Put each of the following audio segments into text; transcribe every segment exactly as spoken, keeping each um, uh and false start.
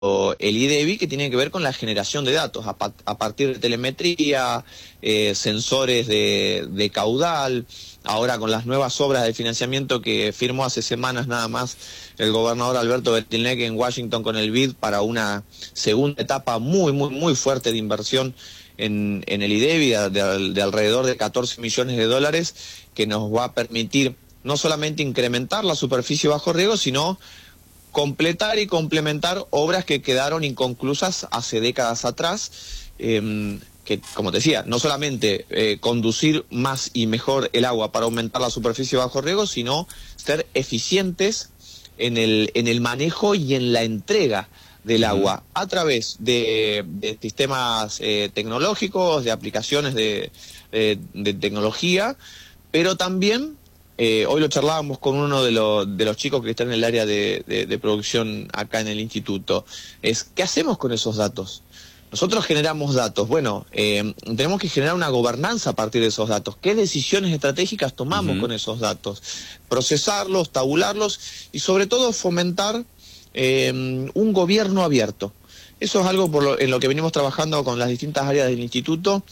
el IDEBI, que tiene que ver con la generación de datos a, pa a partir de telemetría, eh, sensores de, de caudal. Ahora con las nuevas obras de financiamiento que firmó hace semanas nada más el gobernador Alberto Betilnec en Washington con el B I D para una segunda etapa muy, muy, muy fuerte de inversión en, en el IDEBI de, de, de alrededor de catorce millones de dólares, que nos va a permitir no solamente incrementar la superficie bajo riego, sino completar y complementar obras que quedaron inconclusas hace décadas atrás, eh, que, como te decía, no solamente eh, conducir más y mejor el agua para aumentar la superficie bajo riego, sino ser eficientes en el, en el manejo y en la entrega del agua a través de, de sistemas eh, tecnológicos, de aplicaciones de, de, de tecnología, pero también... Eh, hoy lo charlábamos con uno de, lo, de los chicos que está en el área de, de, de producción acá en el instituto. Es, ¿qué hacemos con esos datos? Nosotros generamos datos. Bueno, eh, tenemos que generar una gobernanza a partir de esos datos. ¿Qué decisiones estratégicas tomamos uh-huh. con esos datos? Procesarlos, tabularlos y sobre todo fomentar eh, un gobierno abierto. Eso es algo por lo, en lo que venimos trabajando con las distintas áreas del instituto.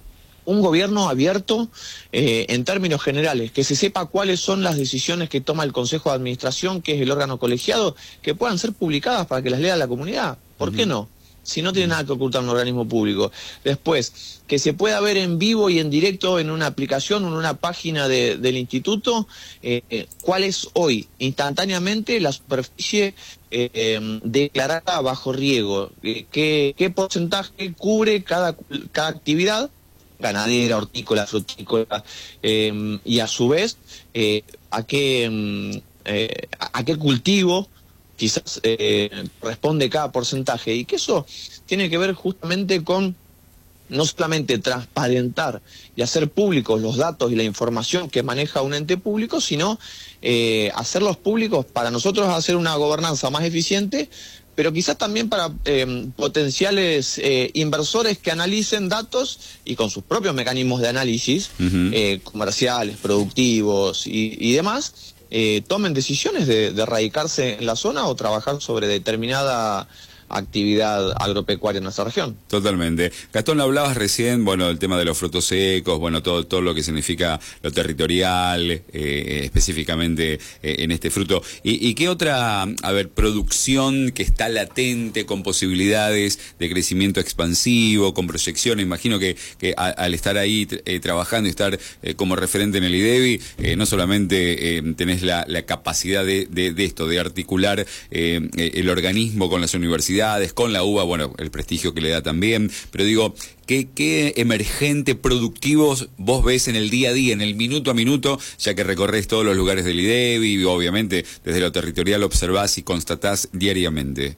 Un gobierno abierto eh, en términos generales, que se sepa cuáles son las decisiones que toma el Consejo de Administración, que es el órgano colegiado, que puedan ser publicadas para que las lea la comunidad. ¿Por uh-huh. qué no? Si no tiene nada que ocultar un organismo público. Después, que se pueda ver en vivo y en directo en una aplicación o en una página de, del instituto eh, eh, cuál es hoy, instantáneamente, la superficie eh, eh, declarada bajo riego, eh, qué, qué porcentaje cubre cada, cada actividad ganadera, hortícola, frutícola, eh, y a su vez eh, a qué eh, a qué cultivo quizás eh, corresponde cada porcentaje, y que eso tiene que ver justamente con no solamente transparentar y hacer públicos los datos y la información que maneja un ente público, sino eh, hacerlos públicos para nosotros hacer una gobernanza más eficiente, pero quizás también para eh, potenciales eh, inversores que analicen datos y con sus propios mecanismos de análisis, uh-huh. eh, comerciales, productivos y, y demás, eh, tomen decisiones de, de radicarse en la zona o trabajar sobre determinada actividad agropecuaria en nuestra región. Totalmente. Gastón, hablabas recién, bueno, del tema de los frutos secos, bueno, todo todo lo que significa lo territorial, eh, específicamente eh, en este fruto. ¿Y, y qué otra, a ver, producción que está latente, con posibilidades de crecimiento expansivo, con proyección? Imagino que, que a, al estar ahí eh, trabajando y estar eh, como referente en el IDEBI, eh, no solamente eh, tenés la, la capacidad de, de, de esto, de articular eh, el organismo con las universidades, con la uva, bueno, el prestigio que le da también, pero digo, ¿qué, qué emergente productivos vos ves en el día a día, en el minuto a minuto, ya que recorres todos los lugares del IDEBI y obviamente desde lo territorial observás y constatás diariamente?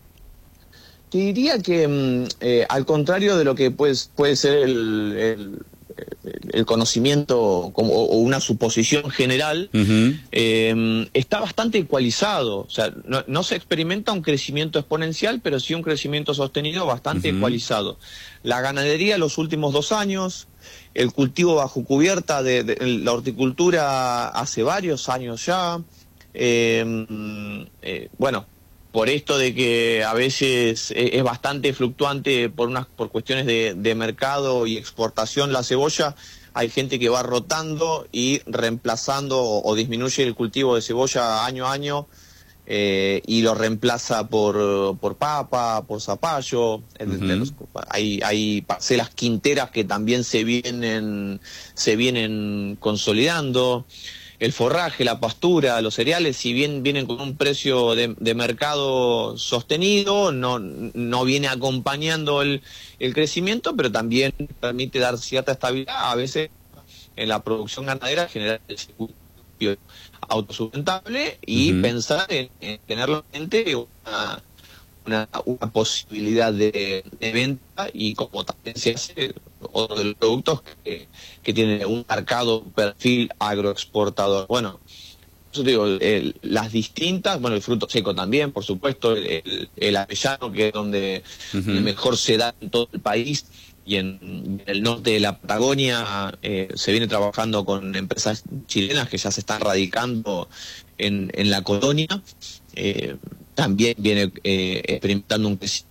Te diría que eh, al contrario de lo que puede, puede ser el... el... el conocimiento como, o una suposición general, uh-huh. eh, está bastante ecualizado. O sea, no, no se experimenta un crecimiento exponencial, pero sí un crecimiento sostenido bastante uh-huh. ecualizado. La ganadería los últimos dos años, el cultivo bajo cubierta de, de la horticultura hace varios años ya, eh, eh, bueno, por esto de que a veces es bastante fluctuante por unas por cuestiones de, de mercado y exportación la cebolla, hay gente que va rotando y reemplazando o, o disminuye el cultivo de cebolla año a año eh, y lo reemplaza por, por papa, por zapallo. Uh-huh. los, hay, hay parcelas quinteras que también se vienen, se vienen consolidando. El forraje, la pastura, los cereales, si bien vienen con un precio de, de mercado sostenido, no, no viene acompañando el, el crecimiento, pero también permite dar cierta estabilidad. A veces en la producción ganadera generar el circuito autosustentable y uh-huh. pensar en, en tener en mente una, una, una posibilidad de, de venta, y como también se hace otro de los productos que, que tiene un marcado perfil agroexportador. Bueno, yo digo, el, las distintas, bueno, el fruto seco también, por supuesto, el, el avellano, que es donde uh-huh. mejor se da en todo el país, y en, en el norte de la Patagonia eh, se viene trabajando con empresas chilenas que ya se están radicando en, en la colonia. Eh, también viene eh, experimentando un crecimiento